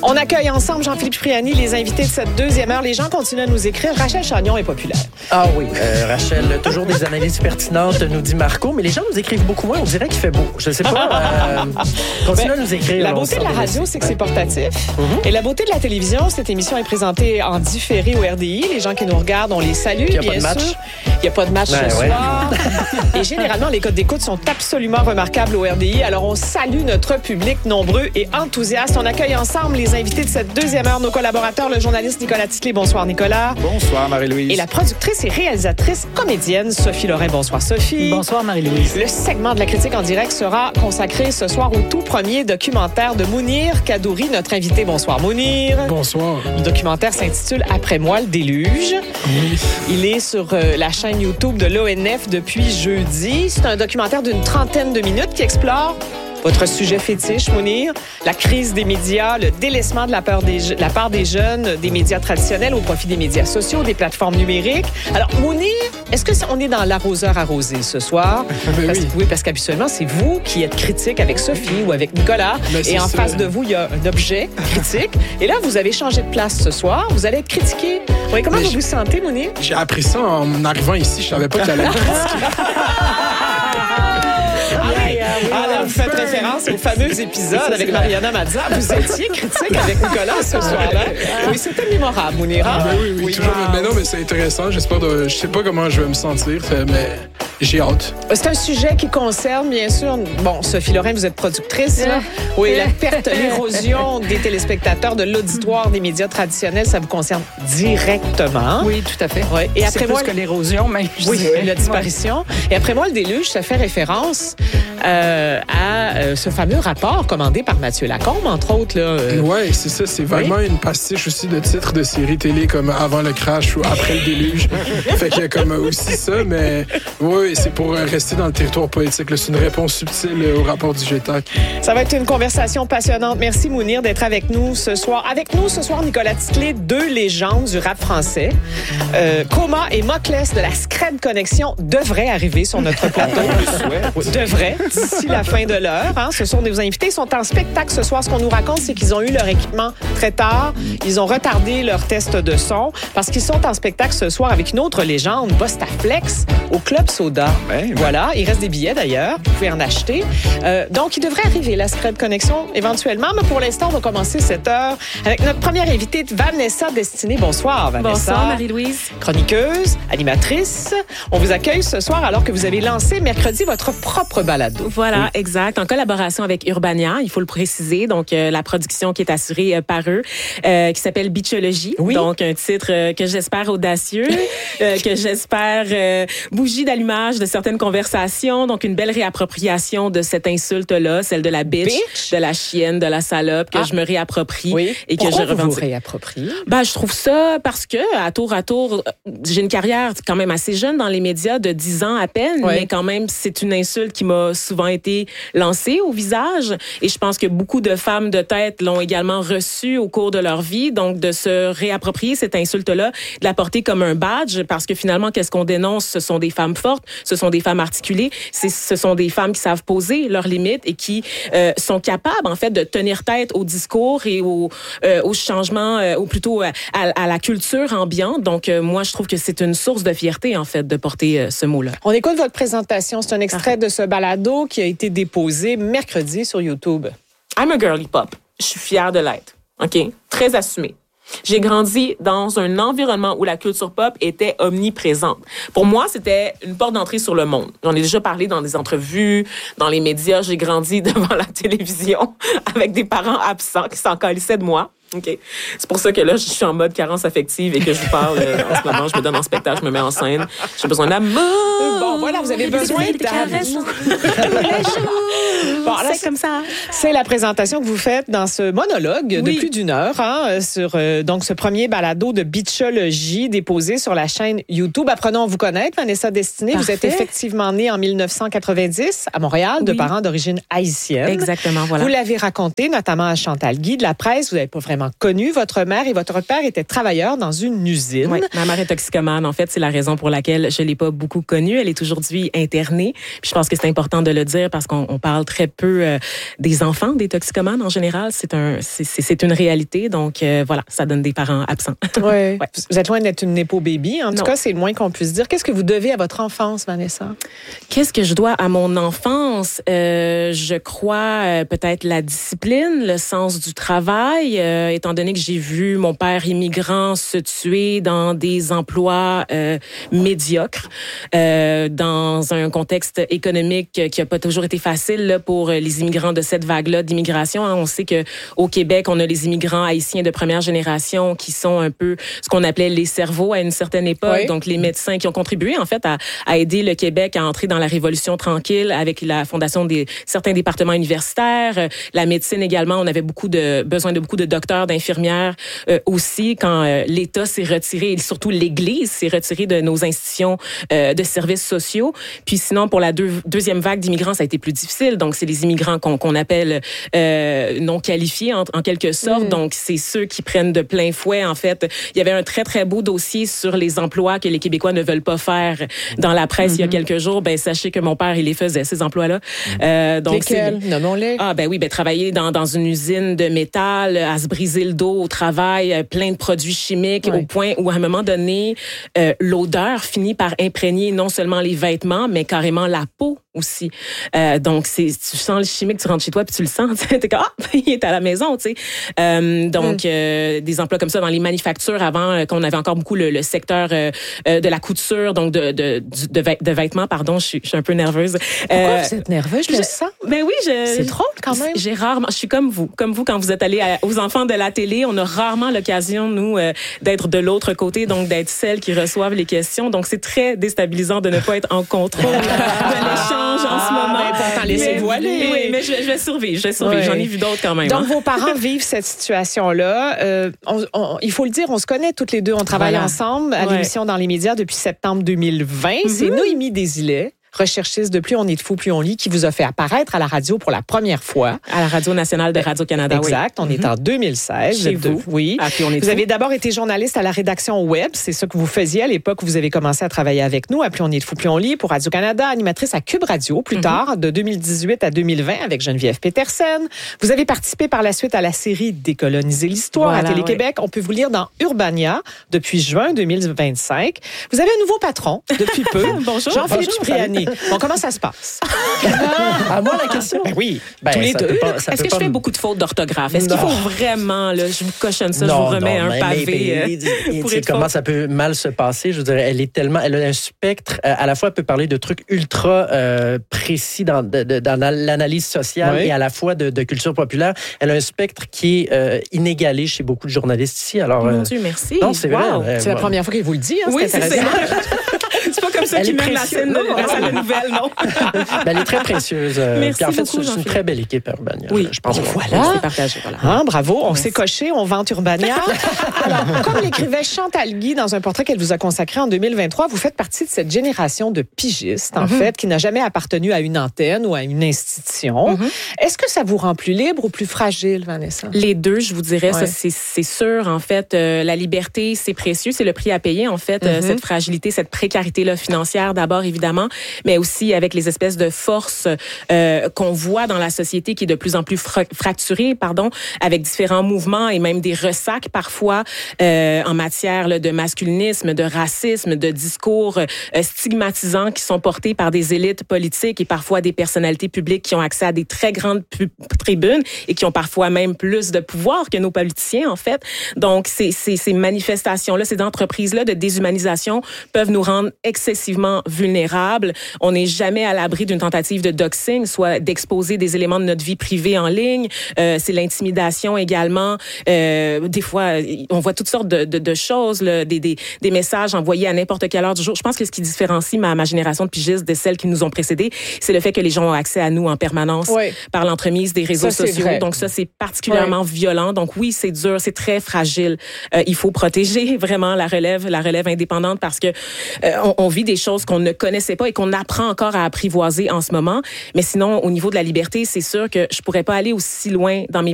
On accueille ensemble Jean-Philippe Cipriani, les invités de cette deuxième heure. Les gens continuent à nous écrire. Rachel Chagnon est populaire. Ah oui, Rachel, toujours des analyses pertinentes, nous dit Marco, mais les gens nous écrivent beaucoup moins. On dirait qu'il fait beau. Je ne sais pas. Continuez à nous écrire. La beauté de la radio, c'est que c'est portatif. Et la beauté de la télévision, cette émission est présentée en différé au RDI. Les gens qui nous regardent, on les salue, bien sûr. Il n'y a pas de match ce soir. Et généralement, les codes d'écoute sont absolument remarquables au RDI. Alors, on salue notre public nombreux et enthousiaste. On accueille ensemble les invités de cette deuxième heure, nos collaborateurs, le journaliste Nicolas Titley. Bonsoir, Nicolas. Bonsoir, Marie-Louise. Et la productrice et réalisatrice comédienne Sophie Lorrain. Bonsoir, Sophie. Bonsoir, Marie-Louise. Le segment de la critique en direct sera consacré ce soir au tout premier documentaire de Mounir Kadouri, notre invité. Bonsoir, Mounir. Bonsoir. Le documentaire s'intitule « Après moi, le déluge ». Oui. Il est sur la chaîne YouTube de l'ONF depuis jeudi. C'est un documentaire d'une 30aine de minutes qui explore votre sujet fétiche, Mounir, la crise des médias, le délaissement de la part des jeunes, des médias traditionnels au profit des médias sociaux, des plateformes numériques. Alors, Mounir, est-ce qu'on est dans l'arroseur arrosé ce soir? Oui, parce qu'habituellement, c'est vous qui êtes critique avec Sophie ou avec Nicolas. Et en face de vous, il y a un objet critique. Et là, vous avez changé de place ce soir. Vous allez être critiqué. Oui, comment vous vous sentez, Mounir? J'ai appris ça en arrivant ici. Je savais pas qu'il allait être critiqué. Alors, vous faites référence au fameux épisode avec Mariana Mazza. Vous étiez critique avec Nicolas ce soir-là. Oui, c'était mémorable, Mounir. Oui, toujours. Mais non, mais c'est intéressant. Je sais pas comment je vais me sentir, mais j'ai hâte. C'est un sujet qui concerne, bien sûr, Sophie Lorrain, vous êtes productrice. Là. Oui, la perte, l'érosion des téléspectateurs, de l'auditoire des médias traditionnels, ça vous concerne directement. Oui, tout à fait. Oui. Et après moi, que l'érosion, même. Oui, la disparition. Et après moi, le déluge, ça fait référence à ce fameux rapport commandé par Mathieu Lacombe, entre autres. Oui, c'est ça. C'est vraiment une pastiche aussi de titres de séries télé comme Avant le crash ou Après le déluge. Fait qu'il y a comme aussi ça, mais oui, c'est pour rester dans le territoire poétique. C'est une réponse subtile au rapport du GETAC. Ça va être une conversation passionnante. Merci, Mounir, d'être avec nous ce soir. Avec nous ce soir, Nicolas Titley, deux légendes du rap français. Coma et Moclès de la Scred Connexion devraient arriver sur notre plateau. Devraient, d'ici la fin de l'heure. Ce sont nos invités. Ils sont en spectacle ce soir. Ce qu'on nous raconte, c'est qu'ils ont eu leur équipement très tard. Ils ont retardé leur test de son parce qu'ils sont en spectacle ce soir avec une autre légende, Bostaflex, au Club Soda. Voilà, il reste des billets d'ailleurs. Vous pouvez en acheter. Donc, il devrait arriver, la Scred Connexion, éventuellement. Mais pour l'instant, on va commencer cette heure avec notre première invitée, Vanessa Destinée. Bonsoir, Vanessa. Bonsoir, Marie-Louise. Chroniqueuse, animatrice. On vous accueille ce soir alors que vous avez lancé mercredi votre propre balado. Voilà, exact. En collaboration avec Urbania, il faut le préciser. Donc, la production qui est assurée par eux, qui s'appelle Bitchologie. Oui. Donc, un titre que j'espère audacieux, que j'espère bougie d'allumage de certaines conversations. Donc, une belle réappropriation de cette insulte-là, celle de la bitch, de la chienne, de la salope, que je me réapproprie et que je revendique. Vous réapproprie? Je trouve ça parce que, à tour, j'ai une carrière quand même assez jeune dans les médias de 10 ans à peine, mais quand même, c'est une insulte qui m'a souvent été lancée au visage. Et je pense que beaucoup de femmes de tête l'ont également reçue au cours de leur vie. Donc, de se réapproprier cette insulte-là, de la porter comme un badge, parce que finalement, qu'est-ce qu'on dénonce? Ce sont des femmes fortes, ce sont des femmes articulées, ce sont des femmes qui savent poser leurs limites et qui sont capables, en fait, de tenir tête au discours et au changement, ou plutôt à la culture ambiante. Donc, moi, je trouve que c'est une source de fierté, en fait, de porter ce mot-là. On écoute votre présentation. C'est un extrait de ce balado qui a été déposé mercredi sur YouTube. I'm a girly pop. Je suis fière de l'être. OK? Très assumée. J'ai grandi dans un environnement où la culture pop était omniprésente. Pour moi, c'était une porte d'entrée sur le monde. J'en ai déjà parlé dans des entrevues, dans les médias. J'ai grandi devant la télévision avec des parents absents qui s'en calissaient de moi. OK. C'est pour ça que là, je suis en mode carence affective et que je vous parle en ce moment. Je me donne en spectacle, je me mets en scène. J'ai besoin d'amour. Bon, voilà, vous avez besoin d'amour. Bon, là, c'est comme ça. C'est la présentation que vous faites dans ce monologue de plus d'une heure sur donc ce premier balado de Bitchologie déposé sur la chaîne YouTube. Apprenons à vous connaître, Vanessa Destinée. Parfait. Vous êtes effectivement née en 1990 à Montréal, de parents d'origine haïtienne. Exactement, voilà. Vous l'avez raconté, notamment à Chantal Guy de la presse. Vous n'avez pas vraiment connu votre mère et votre père était travailleur dans une usine. Oui, ma mère est toxicomane. En fait, c'est la raison pour laquelle je l'ai pas beaucoup connue. Elle est est aujourd'hui interné. Puis je pense que c'est important de le dire parce qu'on parle très peu des enfants, des toxicomanes en général. C'est une réalité. Donc voilà, ça donne des parents absents. Ouais. Vous êtes loin d'être une népo baby. En tout cas, c'est le moins qu'on puisse dire. Qu'est-ce que vous devez à votre enfance, Vanessa? Qu'est-ce que je dois à mon enfance? Je crois peut-être la discipline, le sens du travail, étant donné que j'ai vu mon père immigrant se tuer dans des emplois médiocres, dans un contexte économique qui n'a pas toujours été facile là, pour les immigrants de cette vague-là d'immigration. On sait que au Québec, on a les immigrants haïtiens de première génération qui sont un peu ce qu'on appelait les cerveaux à une certaine époque. Oui. Donc, les médecins qui ont contribué, en fait, à aider le Québec à entrer dans la Révolution tranquille avec la fondation de certains départements universitaires. La médecine également, on avait besoin de beaucoup de docteurs, d'infirmières aussi quand l'État s'est retiré et surtout l'Église s'est retirée de nos institutions de services sociaux. Puis sinon, pour la deuxième vague d'immigrants, ça a été plus difficile. Donc, c'est les immigrants qu'on appelle non qualifiés en quelque sorte. Donc, c'est ceux qui prennent de plein fouet, en fait. Il y avait un très, très beau dossier sur les emplois que les Québécois ne veulent pas faire dans la presse il y a quelques jours. Ben, sachez que mon père, il les faisait, ces emplois-là. Donc, lesquels? Nommons-les. Ah, ben oui, travailler dans une usine de métal, à se briser le dos au travail, plein de produits chimiques, au point où, à un moment donné, l'odeur finit par imprégner non seulement les vêtements, mais carrément la peau aussi. Donc, tu sens le chimique, tu rentres chez toi puis tu le sens. T'es comme, il est à la maison, tu sais. Donc, des emplois comme ça dans les manufactures avant, qu'on avait encore beaucoup le secteur de la couture, donc de vêtements, pardon, je suis un peu nerveuse. Pourquoi vous êtes nerveuse? Je le sens. Ben oui, c'est drôle quand même. J'ai rarement, je suis comme vous quand vous êtes allés aux enfants de la télé, on a rarement l'occasion, nous, d'être de l'autre côté, donc d'être celles qui reçoivent les questions. Donc, c'est très déstabilisant de ne pas être en contrôle de l'échange en ce moment. Pourtant, laissez-vous aller. Oui, mais je vais survivre. Oui. J'en ai vu d'autres quand même. Donc, vos parents vivent cette situation-là. Il faut le dire, on se connaît toutes les deux. On travaille ensemble à l'émission Dans les médias depuis septembre 2020. C'est Noémie Desilets, recherchiste de Plus on est de fou, plus on lit, qui vous a fait apparaître à la radio pour la première fois. À la Radio nationale de Radio-Canada, exact. On est en 2016. Chez vous. Oui. Vous avez d'abord été journaliste à la rédaction web. C'est ça que vous faisiez à l'époque où vous avez commencé à travailler avec nous à Plus on est de fou, plus on lit pour Radio-Canada, animatrice à Cube Radio, plus tard, de 2018 à 2020 avec Geneviève Petersen. Vous avez participé par la suite à la série Décoloniser l'histoire à Télé-Québec. On peut vous lire dans Urbania depuis juin 2025. Vous avez un nouveau patron depuis peu. Bonjour. Jean-Philippe Cipriani. Bon, comment ça se passe? À moi, la question? Ben oui, tous les deux. Est-ce que je fais beaucoup de fautes d'orthographe? Est-ce qu'il faut vraiment, là, je vous cochonne ça, je vous remets un pavé? Comment ça peut mal se passer? Je veux dire, elle a un spectre, à la fois, elle peut parler de trucs ultra précis dans l'analyse sociale et à la fois de culture populaire. Elle a un spectre qui est inégalé chez beaucoup de journalistes ici. Alors, mon Dieu, merci. Non, c'est vrai. C'est la première fois qu'elle vous le dit. Oui, c'est ça. C'est pas comme ça qu'il mène la scène de nouvelles, non? Elle est très précieuse. Merci en fait, beaucoup, c'est une très belle équipe, Urbania. Oui, je pense. Voilà. C'est partagé, voilà. Bravo, on s'est coché, on vante Urbania. Alors, comme l'écrivait Chantal Guy dans un portrait qu'elle vous a consacré en 2023, vous faites partie de cette génération de pigistes, en fait, qui n'a jamais appartenu à une antenne ou à une institution. Est-ce que ça vous rend plus libre ou plus fragile, Vanessa? Les deux, je vous dirais, ça, c'est sûr. En fait, la liberté, c'est précieux, c'est le prix à payer, en fait, cette fragilité, cette précarité-là financière, d'abord, évidemment, mais aussi avec les espèces de forces qu'on voit dans la société qui est de plus en plus fracturée, avec différents mouvements et même des ressacs parfois en matière là, de masculinisme, de racisme, de discours stigmatisants qui sont portés par des élites politiques et parfois des personnalités publiques qui ont accès à des très grandes tribunes et qui ont parfois même plus de pouvoir que nos politiciens, en fait. Donc, ces manifestations-là, ces entreprises-là de déshumanisation peuvent nous rendre excessivement vulnérables. On n'est jamais à l'abri d'une tentative de doxing, soit d'exposer des éléments de notre vie privée en ligne. C'est l'intimidation également. Des fois, on voit toutes sortes de choses, là, des messages envoyés à n'importe quelle heure du jour. Je pense que ce qui différencie ma génération de pigistes de celles qui nous ont précédées, c'est le fait que les gens ont accès à nous en permanence par l'entremise des réseaux sociaux. Donc ça, c'est particulièrement violent. Donc oui, c'est dur, c'est très fragile. Il faut protéger vraiment la relève indépendante parce que on vit des choses qu'on ne connaissait pas et qu'on apprend encore à apprivoiser en ce moment. Mais sinon, au niveau de la liberté, c'est sûr que je pourrais pas aller aussi loin dans mes